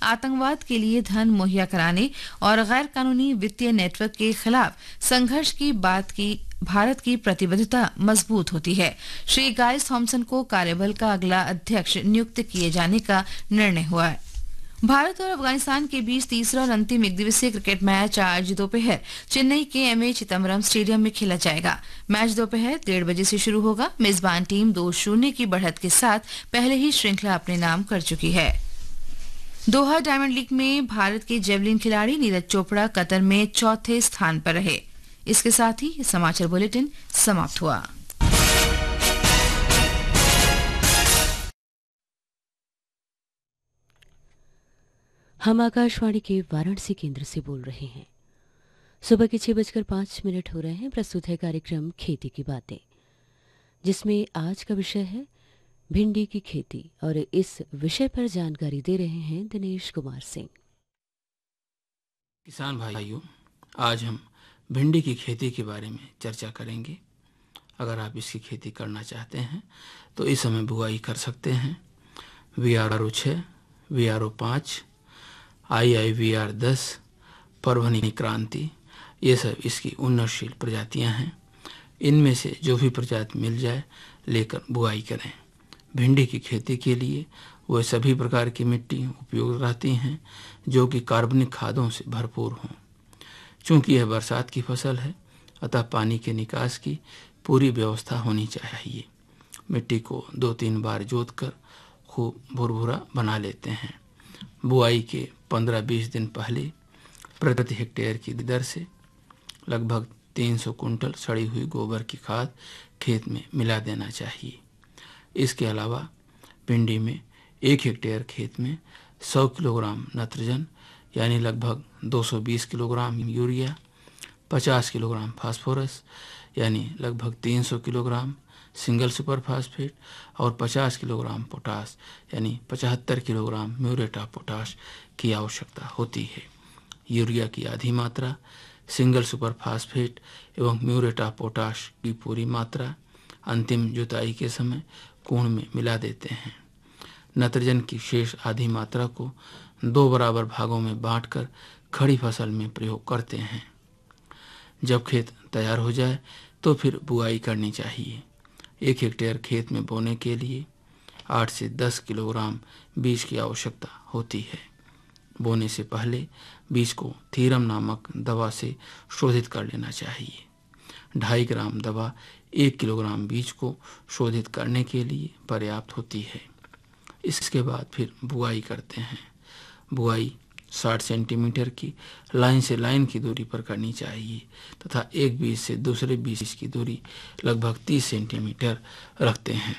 आतंकवाद के लिए धन मुहैया कराने और गैर कानूनी वित्तीय नेटवर्क के खिलाफ संघर्ष की बात की भारत की प्रतिबद्धता मजबूत होती है। श्री गाइस थॉमसन को कार्यबल का अगला अध्यक्ष नियुक्त किए जाने का निर्णय हुआ है। भारत और अफगानिस्तान के बीच तीसरा और अंतिम एकदिवसीय क्रिकेट मैच आज दोपहर चेन्नई के एमए चिदम्बरम स्टेडियम में खेला जाएगा। मैच दोपहर 1:30 बजे से शुरू होगा। मेजबान टीम 2-0 की बढ़त के साथ पहले ही श्रृंखला अपने नाम कर चुकी है। दोहा डायमंड लीग में भारत के जेवलिन खिलाड़ी नीरज चोपड़ा कतर में चौथे स्थान पर रहे। इसके साथ ही समाचार बुलेटिन समाप्त हुआ। हम आकाशवाणी के वाराणसी केंद्र से बोल रहे हैं। सुबह के 6:05 हो रहे हैं। प्रस्तुत है कार्यक्रम खेती की बातें, जिसमें आज का विषय है भिंडी की खेती, और इस विषय पर जानकारी दे रहे हैं दिनेश कुमार सिंह। किसान भाइयों, आज हम भिंडी की खेती के बारे में चर्चा करेंगे। अगर आप इसकी खेती करना चाहते हैं तो इस समय बुआई कर सकते हैं। VRO 6, VRO 5, IIVR 10, परभनी क्रांति, ये सब इसकी उन्नतशील प्रजातियां हैं। इनमें से जो भी प्रजाति मिल जाए लेकर बुआई करें। भिंडी की खेती के लिए वह सभी प्रकार की मिट्टी उपयोग रहती हैं जो कि कार्बनिक खादों से भरपूर हों। चूँकि यह बरसात की फसल है, अतः पानी के निकास की पूरी व्यवस्था होनी चाहिए। मिट्टी को 2-3 बार जोतकर खूब भुरभुरा बना लेते हैं। बुआई के 15-20 दिन पहले प्रति हेक्टेयर की दर से लगभग 300 कुंटल सड़ी हुई गोबर की खाद खेत में मिला देना चाहिए। इसके अलावा भिंडी में 1 हेक्टेयर खेत में 100 किलोग्राम नाइट्रोजन यानी लगभग 220 किलोग्राम यूरिया, 50 किलोग्राम फास्फोरस यानी लगभग 300 किलोग्राम सिंगल सुपर फास्फेट और 50 किलोग्राम पोटास यानी 75 किलोग्राम म्यूरेट ऑफ पोटाश की आवश्यकता होती है। यूरिया की आधी मात्रा, सिंगल सुपर फास्फेट एवं म्यूरेट ऑफ पोटाश की पूरी मात्रा अंतिम जुताई के समय कुंड में मिला देते हैं। नाइट्रोजन की शेष आधी मात्रा को 2 बराबर भागों में बांटकर खड़ी फसल में प्रयोग करते हैं। जब खेत तैयार हो जाए तो फिर बुआई करनी चाहिए। 1 हेक्टेयर खेत में बोने के लिए 8 से 10 किलोग्राम बीज की आवश्यकता होती है। बोने से पहले बीज को थीरम नामक दवा से शोधित कर लेना चाहिए। 2.5 ग्राम दवा 1 किलोग्राम बीज को शोधित करने के लिए पर्याप्त होती है। इसके बाद फिर बुआई करते हैं। बुआई 60 सेंटीमीटर की लाइन से लाइन की दूरी पर करनी चाहिए तथा एक बीज से दूसरे बीज की दूरी लगभग 30 सेंटीमीटर रखते हैं।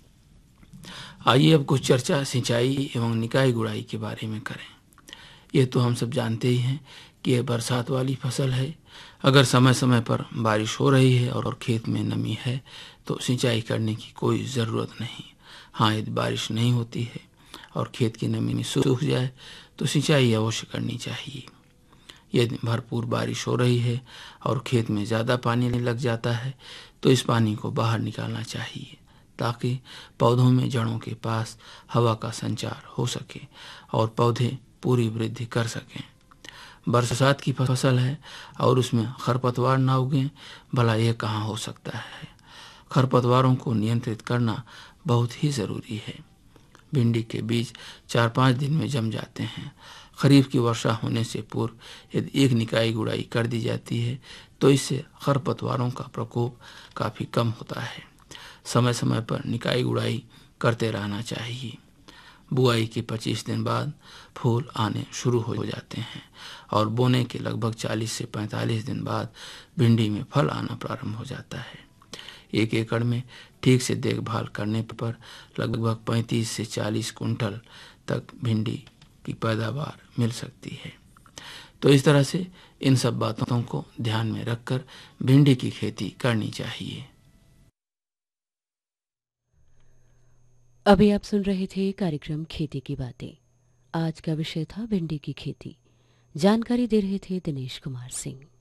आइए अब कुछ चर्चा सिंचाई एवं निकाई गुड़ाई के बारे में करें। ये तो हम सब जानते ही हैं कि यह बरसात वाली फसल है। अगर समय समय पर बारिश हो रही है और खेत में नमी है तो सिंचाई करने की कोई ज़रूरत नहीं। हाँ, यदि बारिश नहीं होती है और खेत की नमी में सूख जाए तो सिंचाई अवश्य करनी चाहिए। यदि भरपूर बारिश हो रही है और खेत में ज़्यादा पानी लग जाता है तो इस पानी को बाहर निकालना चाहिए ताकि पौधों में जड़ों के पास हवा का संचार हो सके और पौधे पूरी वृद्धि कर सकें। बरसात की फसल है और उसमें खरपतवार ना उगें, भला यह कहाँ हो सकता है। खरपतवारों को नियंत्रित करना बहुत ही ज़रूरी है। भिंडी के बीज 4-5 दिन में जम जाते हैं। खरीफ की वर्षा होने से पूर्व यदि एक निकाई गुड़ाई कर दी जाती है तो इससे खरपतवारों का प्रकोप काफ़ी कम होता है। समय समय पर निकाई गुड़ाई करते रहना चाहिए। बुआई के 25 दिन बाद फूल आने शुरू हो जाते हैं और बोने के लगभग 40 से 45 दिन बाद भिंडी में फल आना प्रारंभ हो जाता है। 1 एकड़ में ठीक से देखभाल करने पर लगभग 35 से 40 कुंटल तक भिंडी की पैदावार मिल सकती है। तो इस तरह से इन सब बातों को ध्यान में रखकर भिंडी की खेती करनी चाहिए। अभी आप सुन रहे थे कार्यक्रम खेती की बातें। आज का विषय था भिंडी की खेती। जानकारी दे रहे थे दिनेश कुमार सिंह।